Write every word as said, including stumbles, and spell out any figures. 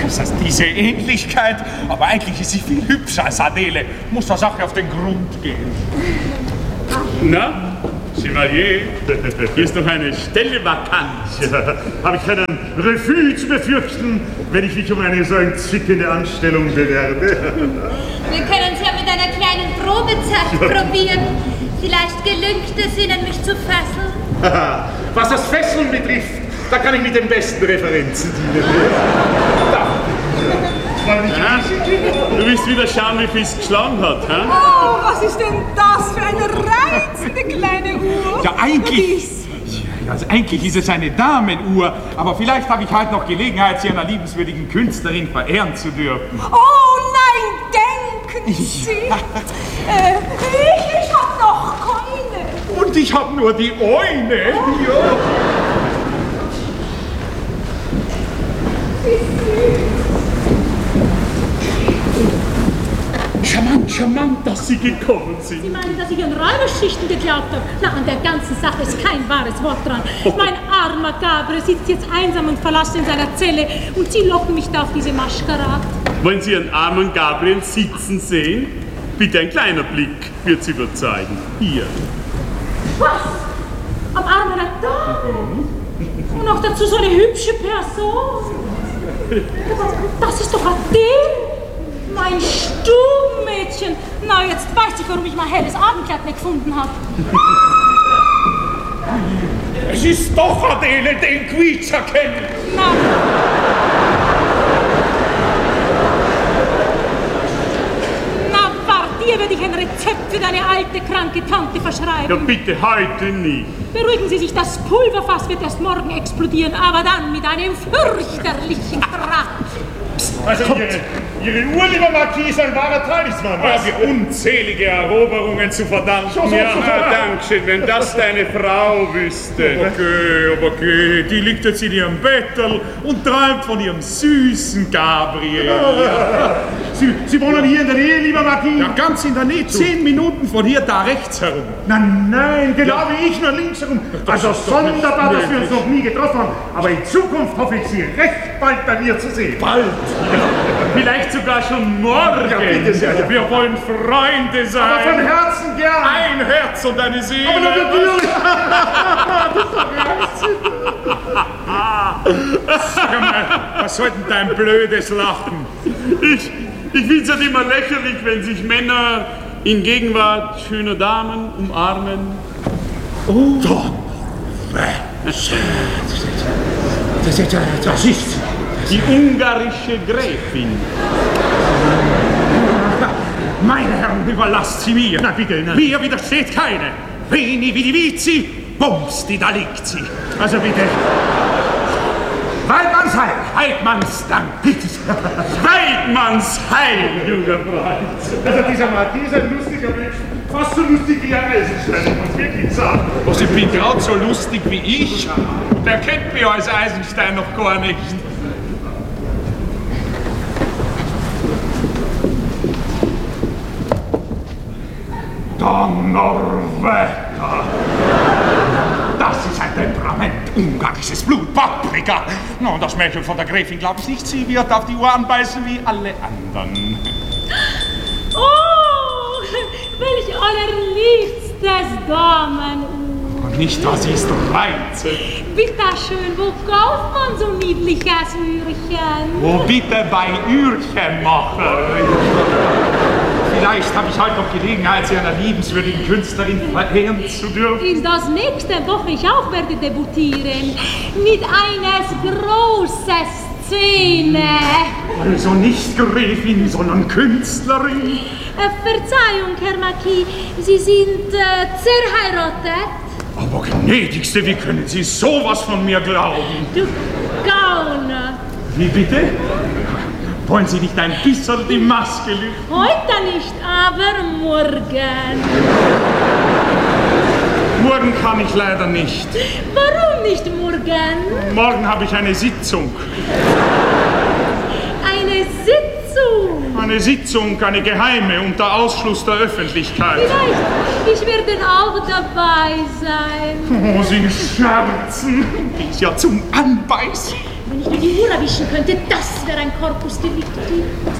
Das heißt, diese Ähnlichkeit, aber eigentlich ist sie viel hübscher als Adele. Muss der Sache auf den Grund gehen. Na, Chevalier, hier ist noch eine Stelle vakant. Ja, habe ich keinen Refus zu befürchten, wenn ich mich um eine so entzückende Anstellung bewerbe? Wir können es ja mit einer kleinen Probezeit probieren. Vielleicht gelingt es Ihnen, mich zu fesseln. Was das Fesseln betrifft, da kann ich mit den besten Referenzen dienen. Da. Ja, du willst wieder schauen, wie viel es geschlagen hat, hä? Oh, was ist denn das für eine reizende kleine Uhr? Ja, eigentlich, ja, also eigentlich ist es eine Damenuhr, aber vielleicht habe ich halt noch Gelegenheit, sie einer liebenswürdigen Künstlerin verehren zu dürfen. Oh nein, denken Sie! äh, ich ich habe noch keine. Und ich habe nur die eine. Oh. Ja. Charmant, charmant, dass Sie gekommen sind. Sie meinen, dass ich an Räuberschichten geglaubt habe? Na, an der ganzen Sache ist kein wahres Wort dran. Mein armer Gabriel sitzt jetzt einsam und verlassen in seiner Zelle und Sie locken mich da auf diese Maskerade. Wollen Sie Ihren armen Gabriel sitzen sehen? Bitte ein kleiner Blick wird Sie überzeugen. Hier. Was? Am Arm einer Dame? Und noch dazu so eine hübsche Person? Das ist doch Adele! Mein Stubenmädchen! Na, jetzt weiß ich, warum ich mein helles Abendkleid nicht gefunden habe. Es ist doch Adele, den Quietscher kennen. Na. Na, wart, dir werde ich ein Rezept für deine alte, kranke Tante verschreiben. Ja, bitte heute nicht. Beruhigen Sie sich, das Pulverfass wird erst morgen explodieren, aber dann mit einem fürchterlichen Krach. Also Ihre, Ihre Uhr, lieber Marquis, ist ein wahrer Talisman. Was? Ja, unzählige Eroberungen zu verdanken. So, so, Ja, so, so. danke, wenn das deine Frau wüsste. Aber geh, aber geh, die liegt jetzt in ihrem Bettel und träumt von ihrem süßen Gabriel. Sie, Sie wohnen hier in der Nähe, lieber Marquis? Ja, ganz in der Nähe, zehn Minuten von hier da rechts herum. Nein, nein, genau Ja. wie ich, nur links herum. Also ist doch nicht sonderbar, dass wir uns möglich. noch nie getroffen haben. Aber in Zukunft hoffe ich, Sie recht bald bei mir zu sehen. Bald. Vielleicht sogar schon morgen. Ja, bitte sehr. Ja. Wir wollen Freunde sein. Aber von Herzen gern. Ein Herz und eine Seele. Aber natürlich. Sag mal, was soll denn dein blödes Lachen? Ich, ich finde es halt immer lächerlich, wenn sich Männer in Gegenwart schöner Damen umarmen. Oh. Das, das, das ist... Die ungarische Gräfin. Meine Herren, überlasst sie mir. Na bitte, nein. Mir widersteht keine. Veni, vidi, vici, bumsti, da liegt sie. Also bitte. Waldmannsheil. Heidmannsdank, bitte. Weidmannsheil, junger Freund. Also dieser Marquis ist ein lustiger Mensch. Fast so lustig wie ein Eisenstein, ich muss wirklich sagen. Was, ich bin gerade so lustig wie ich? Der kennt mich als Eisenstein noch gar nicht. Donnerwetter! Das ist ein Temperament, ungarisches Blut, Paprika. No, und das Mädchen von der Gräfin, glaube ich nicht, sie wird auf die Ohren beißen wie alle anderen. Oh, welch allerliebstes Damenuhr. Und nicht, das ist reizend. Bitteschön, wo kauft man so niedliches Uhrchen? Wo bitte bei Uhrchenmacher? Vielleicht habe ich heute noch Gelegenheit, sie einer liebenswürdigen Künstlerin verehren zu dürfen. In das nächste Woche ich auch werde debütieren mit einer großen Szene. Also nicht Gräfin, sondern Künstlerin. Äh, Verzeihung, Herr Marquis, Sie sind äh, zerheiratet? Aber gnädigste, wie können Sie sowas von mir glauben? Du Gauner. Wie bitte? Wollen Sie nicht ein bisschen die Maske lüften? Heute nicht, aber morgen. Morgen kann ich leider nicht. Warum nicht morgen? Morgen habe ich eine Sitzung. Eine Sitzung. Eine Sitzung, eine geheime, unter Ausschluss der Öffentlichkeit. Vielleicht, ich werde auch dabei sein. Oh, Sie scherzen. Die ist ja zum Anbeißen. Wenn ich mir die Uhr erwische, erwischen könnte, das wäre ein Corpus Delicti.